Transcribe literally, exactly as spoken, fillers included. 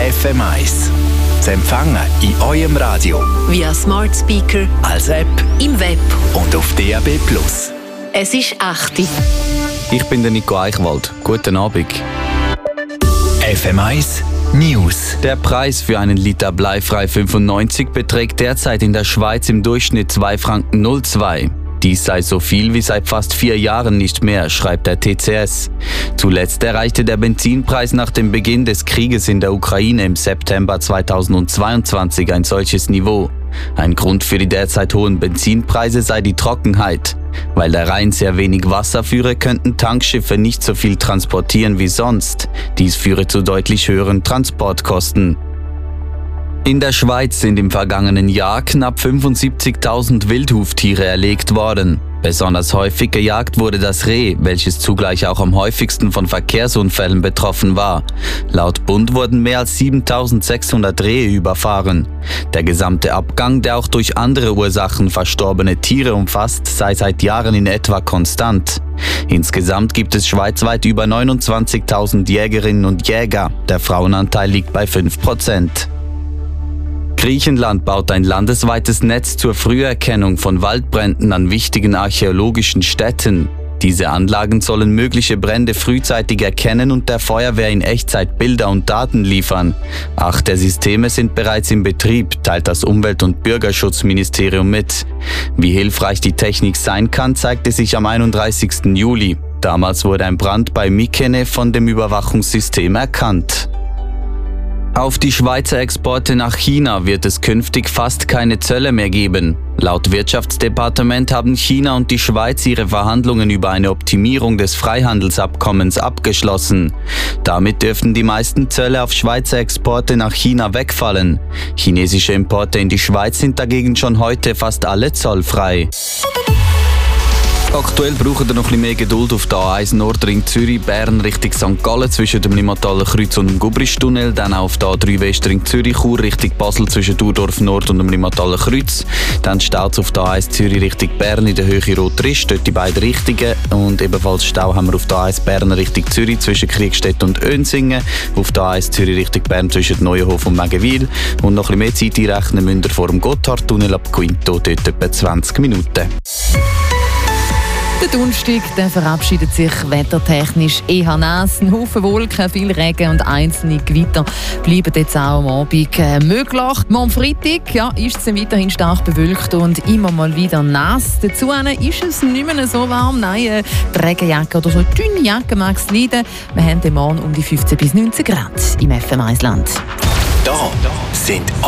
F M eins. Zu empfangen in eurem Radio, via Smart Speaker, als App, im Web und auf D A B plus. Es ist acht Uhr. Ich bin der Nico Eichwald. Guten Abend. F M eins News. Der Preis für einen Liter Bleifrei fünfundneunzig beträgt derzeit in der Schweiz im Durchschnitt zwei Franken null zwei. Dies sei so viel wie seit fast vier Jahren nicht mehr, schreibt der T C S. Zuletzt erreichte der Benzinpreis nach dem Beginn des Krieges in der Ukraine im September zweitausendzweiundzwanzig ein solches Niveau. Ein Grund für die derzeit hohen Benzinpreise sei die Trockenheit. Weil der Rhein sehr wenig Wasser führe, könnten Tankschiffe nicht so viel transportieren wie sonst. Dies führe zu deutlich höheren Transportkosten. In der Schweiz sind im vergangenen Jahr knapp fünfundsiebzigtausend Wildhuftiere erlegt worden. Besonders häufig gejagt wurde das Reh, welches zugleich auch am häufigsten von Verkehrsunfällen betroffen war. Laut Bund wurden mehr als siebentausendsechshundert Rehe überfahren. Der gesamte Abgang, der auch durch andere Ursachen verstorbene Tiere umfasst, sei seit Jahren in etwa konstant. Insgesamt gibt es schweizweit über neunundzwanzigtausend Jägerinnen und Jäger. Der Frauenanteil liegt bei fünf Prozent. Griechenland baut ein landesweites Netz zur Früherkennung von Waldbränden an wichtigen archäologischen Stätten. Diese Anlagen sollen mögliche Brände frühzeitig erkennen und der Feuerwehr in Echtzeit Bilder und Daten liefern. Acht der Systeme sind bereits in Betrieb, teilt das Umwelt- und Bürgerschutzministerium mit. Wie hilfreich die Technik sein kann, zeigte sich am einunddreißigsten Juli. Damals wurde ein Brand bei Mykene von dem Überwachungssystem erkannt. Auf die Schweizer Exporte nach China wird es künftig fast keine Zölle mehr geben. Laut Wirtschaftsdepartement haben China und die Schweiz ihre Verhandlungen über eine Optimierung des Freihandelsabkommens abgeschlossen. Damit dürften die meisten Zölle auf Schweizer Exporte nach China wegfallen. Chinesische Importe in die Schweiz sind dagegen schon heute fast alle zollfrei. Aktuell brauchen wir noch ein bisschen mehr Geduld auf der A eins Nordring Zürich, Bern Richtung Sankt Gallen zwischen dem Limmataler Kreuz und dem Gubristunnel, dann auf der A drei Westring Zürich Chur Richtung Basel zwischen Urdorf Nord und dem Limmataler Kreuz, dann staut es auf der A eins Zürich Richtung Bern in der Höhe Rot-Rist, dort die beiden Richtungen, und ebenfalls Stau haben wir auf der A eins Bern Richtung Zürich zwischen Kriegstedt und Önsingen, auf der A eins Zürich Richtung Bern zwischen Neuenhof und Megenwil, und noch ein bisschen mehr Zeit einrechnen müssen wir vor dem Gotthardtunnel ab Quinto, dort etwa zwanzig Minuten. Der Donnerstag, der verabschiedet sich wettertechnisch eher nass. Ein Haufen Wolken, viel Regen und einzelne Gewitter bleiben jetzt auch am Abend äh, möglich. Am Freitag ja, ist es weiterhin stark bewölkt und immer mal wieder nass. Dazu ist es nicht mehr so warm. Nein, äh, die Regenjacke oder so eine dünne Jacke mag es leiden. Wir haben den Morgen um die fünfzehn bis neunzehn Grad im F M eins Land. Da sind